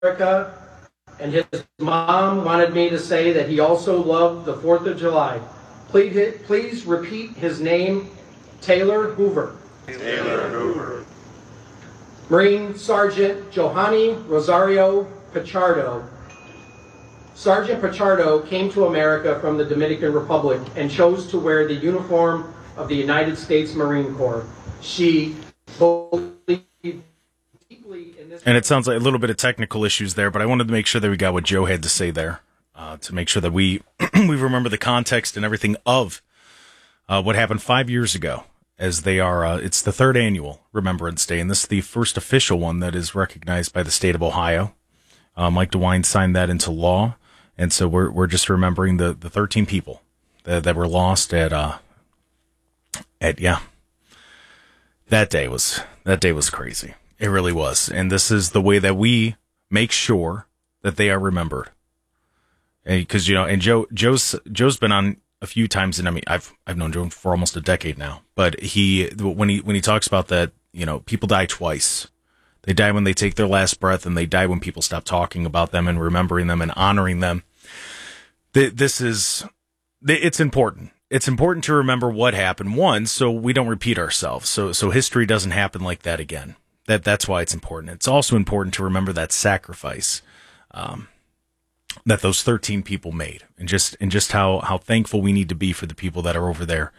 America, and his mom wanted me to say that he also loved the 4th of July. Please repeat his name, Taylor Hoover. Taylor Hoover. Marine Sergeant Johanny Rosario Pichardo. Sergeant Pichardo came to America from the Dominican Republic and chose to wear the uniform of the United States Marine Corps. She believed deeply in this. And it sounds like a little bit of technical issues there, but I wanted to make sure that we got what Joe had to say there, to make sure that we we remember the context and everything of what happened 5 years ago. As they are, it's the 3rd annual Remembrance Day, and this is the first official one that is recognized by the state of Ohio. Mike DeWine signed that into law, and so we're just remembering the 13 people that were lost at that day was crazy. It really was, and this is the way that we make sure that they are remembered. Because and Joe's been on a few times, and I mean, I've known Joe for almost a decade now. But when he talks about that, people die twice. They die when they take their last breath, and they die when people stop talking about them and remembering them and honoring them. It's important. It's important to remember what happened, one, so we don't repeat ourselves. So history doesn't happen like that again. That's why it's important. It's also important to remember that sacrifice that those 13 people made, and just how thankful we need to be for the people that are over there,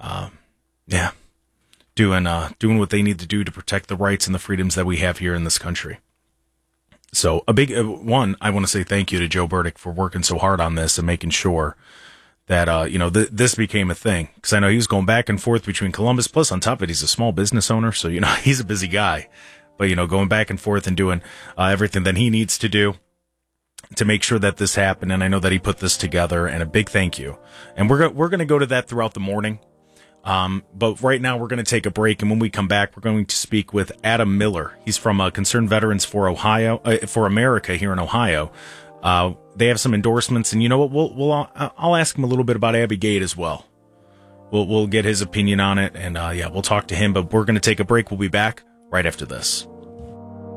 doing what they need to do to protect the rights and the freedoms that we have here in this country. So a big one, I want to say thank you to Joe Burdick for working so hard on this and making sure that this became a thing, because I know he was going back and forth between Columbus. Plus, on top of it, he's a small business owner, so he's a busy guy. But going back and forth and doing everything that he needs to do to make sure that this happened, and I know that he put this together, and a big thank you. And we're going to go to that throughout the morning. But right now we're going to take a break, and when we come back, we're going to speak with Adam Miller. He's from Concerned Veterans for America here in Ohio. They have some endorsements, and you know what? I'll ask him a little bit about Abbey Gate as well. We'll get his opinion on it, and we'll talk to him. But we're going to take a break. We'll be back right after this.